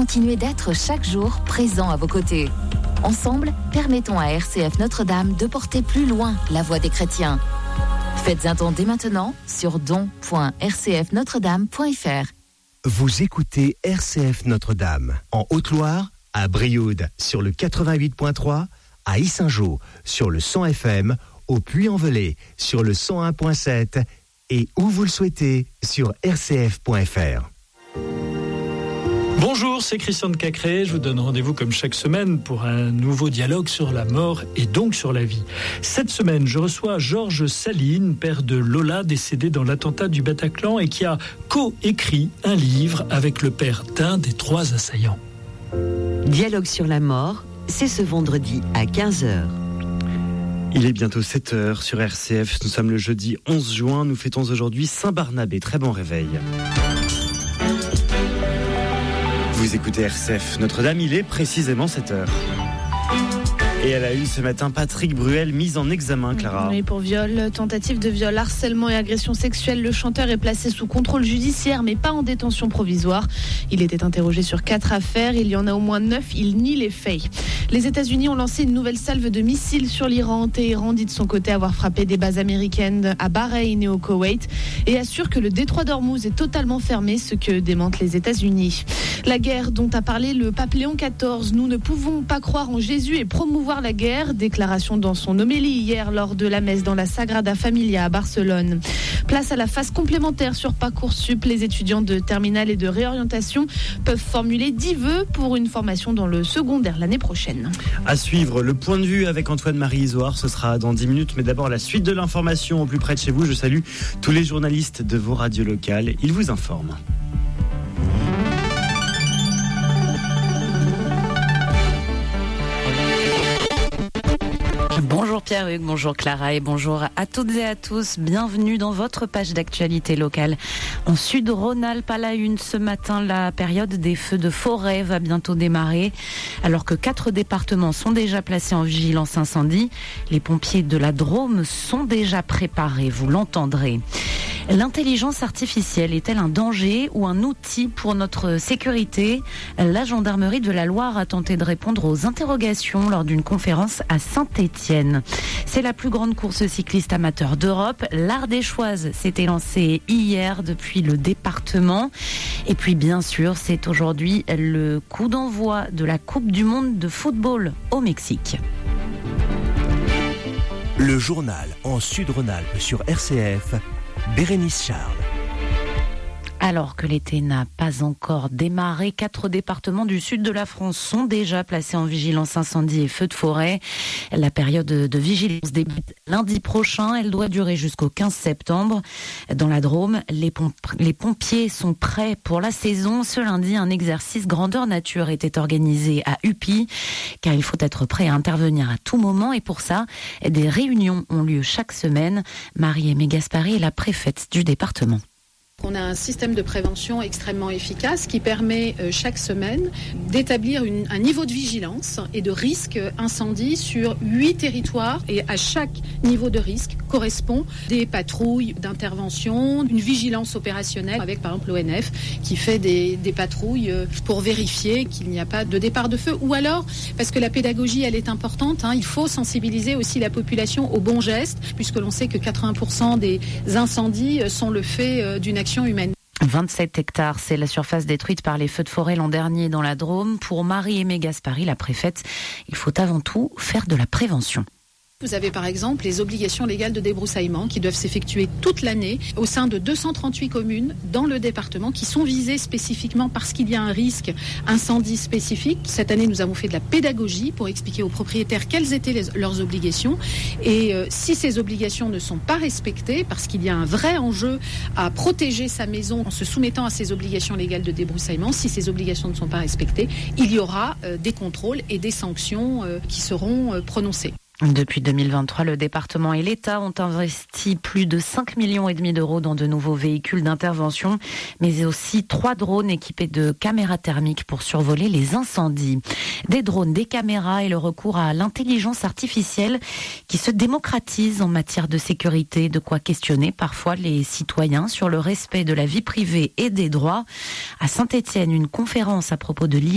continuer d'être chaque jour présent à vos côtés. Ensemble, permettons à RCF Notre-Dame de porter plus loin la voix des chrétiens. Faites un don dès maintenant sur don.rcfnotredame.fr. Vous écoutez RCF Notre-Dame en Haute-Loire, à Brioude sur le 88.3, à Yssingeaux sur le 100 FM, au Puy-en-Velay sur le 101.7 et où vous le souhaitez sur rcf.fr. Bonjour, c'est Christian de Cacré. Je vous donne rendez-vous comme chaque semaine pour un nouveau dialogue sur la mort et donc sur la vie. Cette semaine, je reçois Georges Saline, père de Lola, décédé dans l'attentat du Bataclan et qui a co-écrit un livre avec le père d'un des 3 assaillants. Dialogue sur la mort, c'est ce vendredi à 15h. Il est bientôt 7h sur RCF. Nous sommes le jeudi 11 juin. Nous fêtons aujourd'hui Saint-Barnabé. Très bon réveil. Vous écoutez RCF Notre-Dame, il est précisément 7h. Et à la une ce matin, Patrick Bruel, mis en examen, Clara. Oui, pour viol, tentative de viol, harcèlement et agression sexuelle. Le chanteur est placé sous contrôle judiciaire, mais pas en détention provisoire. Il était interrogé sur 4 affaires. Il y en a au moins 9. Il nie les faits. Les États-Unis ont lancé une nouvelle salve de missiles sur l'Iran. Téhéran dit de son côté avoir frappé des bases américaines à Bahreïn et au Koweït et assure que le détroit d'Ormuz est totalement fermé, ce que démentent les États-Unis. La guerre dont a parlé le pape Léon XIV. Nous ne pouvons pas croire en Jésus et promouvoir la guerre. Déclaration dans son homélie hier lors de la messe dans la Sagrada Familia à Barcelone. Place à la phase complémentaire sur Parcoursup. Les étudiants de terminale et de réorientation peuvent formuler 10 vœux pour une formation dans le secondaire l'année prochaine. À suivre, le point de vue avec Antoine-Marie Isoard, ce sera dans 10 minutes. Mais d'abord, la suite de l'information au plus près de chez vous. Je salue tous les journalistes de vos radios locales. Ils vous informent. Bonjour Pierre-Hugues, bonjour Clara et bonjour à toutes et à tous. Bienvenue dans votre page d'actualité locale. En Sud-Rhône-Alpes, à la une ce matin, la période des feux de forêt va bientôt démarrer. Alors que 4 départements sont déjà placés en vigilance incendie, les pompiers de la Drôme sont déjà préparés, vous l'entendrez. L'intelligence artificielle est-elle un danger ou un outil pour notre sécurité ? La gendarmerie de la Loire a tenté de répondre aux interrogations lors d'une conférence à Saint-Étienne. C'est la plus grande course cycliste amateur d'Europe. L'Ardéchoise s'était lancée hier depuis le département. Et puis bien sûr, c'est aujourd'hui le coup d'envoi de la Coupe du Monde de football au Mexique. Le journal en Sud-Rhône-Alpes sur RCF, Bérénice Charles. Alors que l'été n'a pas encore démarré, 4 départements du sud de la France sont déjà placés en vigilance incendie et feux de forêt. La période de vigilance débute lundi prochain. Elle doit durer jusqu'au 15 septembre. Dans la Drôme, les pompiers sont prêts pour la saison. Ce lundi, un exercice grandeur nature était organisé à Upi, car il faut être prêt à intervenir à tout moment. Et pour ça, des réunions ont lieu chaque semaine. Marie-Aimée Gaspari est la préfète du département. On a un système de prévention extrêmement efficace qui permet chaque semaine d'établir un niveau de vigilance et de risque incendie sur 8 territoires. Et à chaque niveau de risque correspond des patrouilles d'intervention, une vigilance opérationnelle avec par exemple l'ONF qui fait des patrouilles pour vérifier qu'il n'y a pas de départ de feu. Ou alors, parce que la pédagogie elle est importante, il faut sensibiliser aussi la population aux bons gestes puisque l'on sait que 80% des incendies sont le fait d'une action humaine. 27 hectares, c'est la surface détruite par les feux de forêt l'an dernier dans la Drôme. Pour Marie-Aimée Gaspari, la préfète, il faut avant tout faire de la prévention. Vous avez par exemple les obligations légales de débroussaillement qui doivent s'effectuer toute l'année au sein de 238 communes dans le département qui sont visées spécifiquement parce qu'il y a un risque incendie spécifique. Cette année, nous avons fait de la pédagogie pour expliquer aux propriétaires quelles étaient leurs obligations et si ces obligations ne sont pas respectées, parce qu'il y a un vrai enjeu à protéger sa maison en se soumettant à ces obligations légales de débroussaillement, si ces obligations ne sont pas respectées, il y aura des contrôles et des sanctions qui seront prononcées. Depuis 2023, le département et l'État ont investi plus de 5,5 millions d'euros dans de nouveaux véhicules d'intervention, mais aussi 3 drones équipés de caméras thermiques pour survoler les incendies. Des drones, des caméras et le recours à l'intelligence artificielle qui se démocratise en matière de sécurité, de quoi questionner parfois les citoyens sur le respect de la vie privée et des droits. À Saint-Étienne, une conférence à propos de